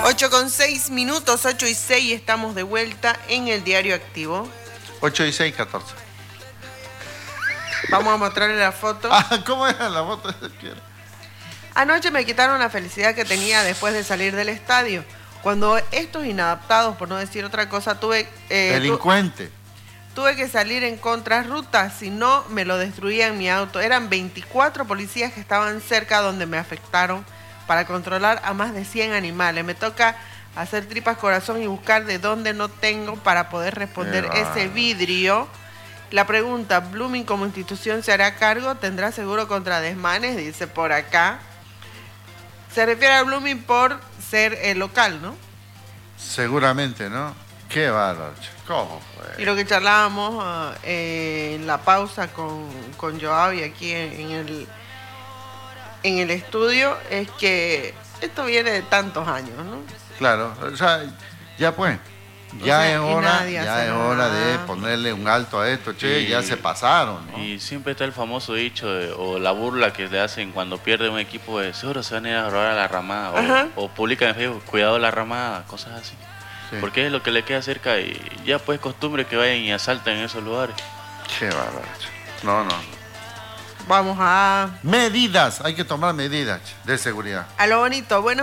8:06, 8:06, estamos de vuelta en el Diario Activo. 8:06, 14. Vamos a mostrarle la foto. ¿Cómo era la foto? Anoche me quitaron la felicidad que tenía después de salir del estadio. Cuando estos inadaptados, por no decir otra cosa, Delincuente. Tuve que salir en contrarruta, si no me lo destruían mi auto. Eran 24 policías que estaban cerca donde me afectaron para controlar a más de 100 animales. Me toca hacer tripas corazón y buscar de dónde no tengo para poder responder ese vidrio. La pregunta, ¿Blooming como institución se hará cargo? ¿Tendrá seguro contra desmanes? Dice por acá. Se refiere a Blooming por ser el local, ¿no? Seguramente, ¿no? Qué bárbaro. ¿Cómo fue? Y lo que charlábamos en la pausa con Joao y aquí en el estudio es que esto viene de tantos años, ¿no? Claro, o sea, ya pues. Ya es hora de ponerle un alto a esto, che, ya se pasaron, ¿no? Y siempre está el famoso dicho o la burla que le hacen cuando pierde un equipo de seguro se van a ir a robar a la ramada o publican en Facebook, cuidado la ramada, cosas así. Sí. Porque es lo que le queda cerca y ya pues costumbre que vayan y asalten en esos lugares. Qué bárbaro. No. Vamos a... Medidas, hay que tomar medidas de seguridad. A lo bonito, bueno.